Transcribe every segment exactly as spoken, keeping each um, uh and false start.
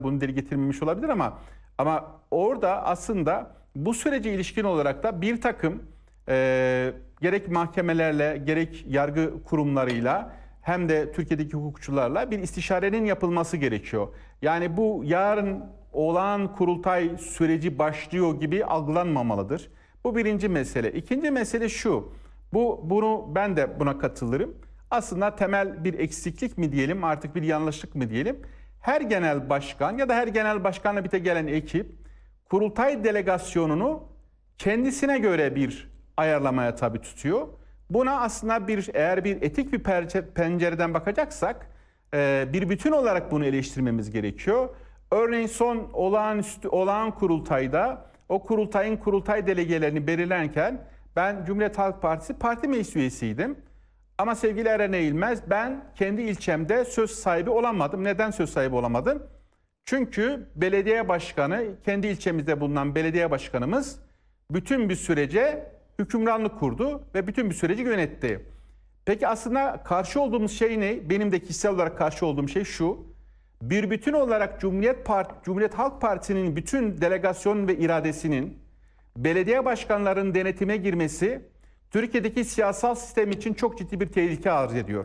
bunu dile getirmemiş olabilir ama ama orada aslında bu sürece ilişkin olarak da bir takım e, gerek mahkemelerle gerek yargı kurumlarıyla hem de Türkiye'deki hukukçularla bir istişarenin yapılması gerekiyor. Yani bu yarın olağan kurultay süreci başlıyor gibi algılanmamalıdır. Bu birinci mesele. İkinci mesele şu. Bu bunu ben de buna katılırım. Aslında temel bir eksiklik mi diyelim, artık bir yanlışlık mı diyelim? Her genel başkan ya da her genel başkanla birlikte gelen ekip kurultay delegasyonunu kendisine göre bir ayarlamaya tabi tutuyor. Buna aslında bir eğer bir etik bir pencereden bakacaksak bir bütün olarak bunu eleştirmemiz gerekiyor. Örneğin son olağanüstü olağan kurultayda o kurultayın kurultay delegelerini belirlerken ben Cumhuriyet Halk Partisi parti meclis üyesiydim. Ama sevgili Eren Eğilmez, ben kendi ilçemde söz sahibi olamadım. Neden söz sahibi olamadım? Çünkü belediye başkanı, kendi ilçemizde bulunan belediye başkanımız bütün bir sürece hükümranlık kurdu ve bütün bir süreci yönetti. Peki aslında karşı olduğumuz şey ne? Benim de kişisel olarak karşı olduğum şey şu. Bir bütün olarak Cumhuriyet Part Cumhuriyet Halk Partisi'nin bütün delegasyon ve iradesinin belediye başkanlarının denetime girmesi Türkiye'deki siyasal sistem için çok ciddi bir tehlike arz ediyor.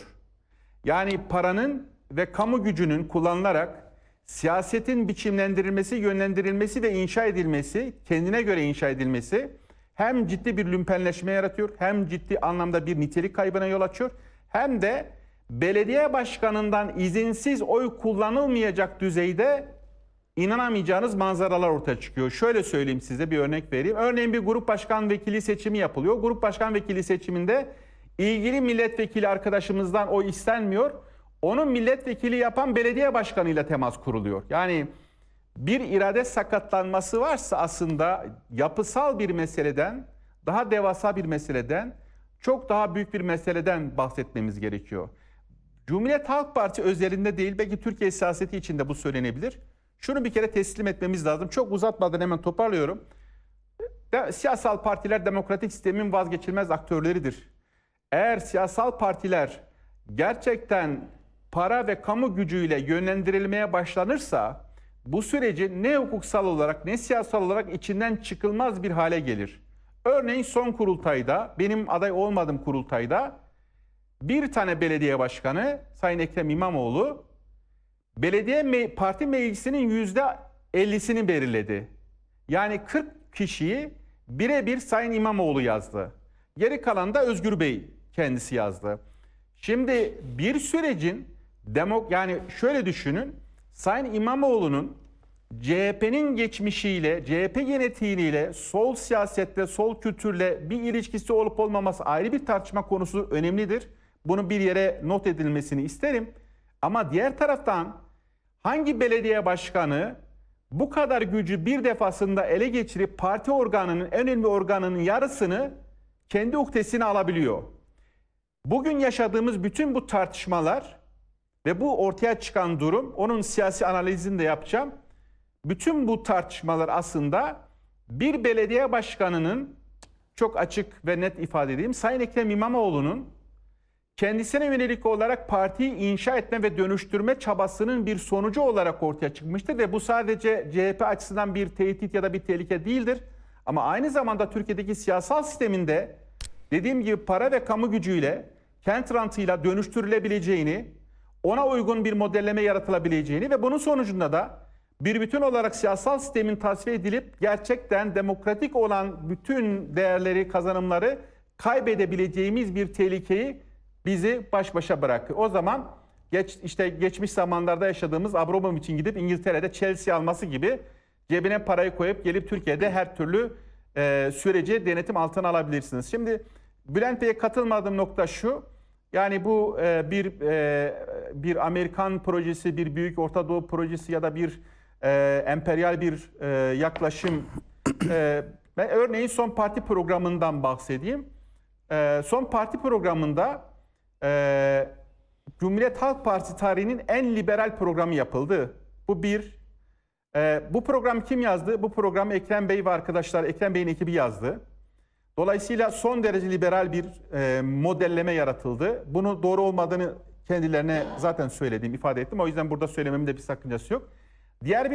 Yani paranın ve kamu gücünün kullanılarak siyasetin biçimlendirilmesi, yönlendirilmesi ve inşa edilmesi, kendine göre inşa edilmesi hem ciddi bir lümpenleşme yaratıyor, hem ciddi anlamda bir nitelik kaybına yol açıyor, hem de belediye başkanından izinsiz oy kullanılmayacak düzeyde inanamayacağınız manzaralar ortaya çıkıyor. Şöyle söyleyeyim size, bir örnek vereyim. Örneğin bir grup başkan vekili seçimi yapılıyor. Grup başkan vekili seçiminde ilgili milletvekili arkadaşımızdan oy istenmiyor. Onu milletvekili yapan belediye başkanıyla temas kuruluyor. Yani bir irade sakatlanması varsa aslında yapısal bir meseleden, daha devasa bir meseleden, çok daha büyük bir meseleden bahsetmemiz gerekiyor. Cumhuriyet Halk Partisi özelinde değil, belki Türkiye siyaseti içinde bu söylenebilir. Şunu bir kere teslim etmemiz lazım. Çok uzatmadan hemen toparlıyorum. De, siyasal partiler demokratik sistemin vazgeçilmez aktörleridir. Eğer siyasal partiler gerçekten para ve kamu gücüyle yönlendirilmeye başlanırsa bu süreci ne hukuksal olarak ne siyasal olarak içinden çıkılmaz bir hale gelir. Örneğin son kurultayda, benim aday olmadığım kurultayda bir tane belediye başkanı Sayın Ekrem İmamoğlu belediye me parti meclisinin yüzde ellisini belirledi. Yani kırk kişiyi birebir Sayın İmamoğlu yazdı. Geri kalan da Özgür Bey kendisi yazdı. Şimdi bir sürecin demok yani şöyle düşünün. Sayın İmamoğlu'nun C H P'nin geçmişiyle, C H P yönetimiyle, sol siyasetle, sol kültürle bir ilişkisi olup olmaması ayrı bir tartışma konusu, önemlidir. Bunu bir yere not edilmesini isterim. Ama diğer taraftan hangi belediye başkanı bu kadar gücü bir defasında ele geçirip parti organının, en önemli organının yarısını kendi uhdesine alabiliyor? Bugün yaşadığımız bütün bu tartışmalar ve bu ortaya çıkan durum, onun siyasi analizini de yapacağım. Bütün bu tartışmalar aslında bir belediye başkanının, çok açık ve net ifade edeyim, Sayın Ekrem İmamoğlu'nun kendisine yönelik olarak partiyi inşa etme ve dönüştürme çabasının bir sonucu olarak ortaya çıkmıştır ve bu sadece C H P açısından bir tehdit ya da bir tehlike değildir. Ama aynı zamanda Türkiye'deki siyasal sisteminde dediğim gibi para ve kamu gücüyle, kent rantıyla dönüştürülebileceğini, ona uygun bir modelleme yaratılabileceğini ve bunun sonucunda da bir bütün olarak siyasal sistemin tasfiye edilip gerçekten demokratik olan bütün değerleri, kazanımları kaybedebileceğimiz bir tehlikeyi bizi baş başa bırakıyor. O zaman geç, işte geçmiş zamanlarda yaşadığımız Abramovich'in gidip İngiltere'de Chelsea alması gibi cebine parayı koyup gelip Türkiye'de her türlü e, süreci denetim altına alabilirsiniz. Şimdi Bülent Bey'e katılmadığım nokta şu. Yani bu e, bir e, bir Amerikan projesi, bir Büyük Orta Doğu projesi ya da bir e, emperyal bir e, yaklaşım. E, ben örneğin son parti programından bahsedeyim. E, son parti programında e, Cumhuriyet Halk Partisi tarihinin en liberal programı yapıldı. Bu bir. E, bu program kim yazdı? Bu programı Ekrem Bey ve arkadaşlar, Ekrem Bey'in ekibi yazdı. Dolayısıyla son derece liberal bir e, modelleme yaratıldı. Bunu doğru olmadığını kendilerine zaten söyledim, ifade ettim. O yüzden burada söylememin de bir sakıncası yok. Diğer bir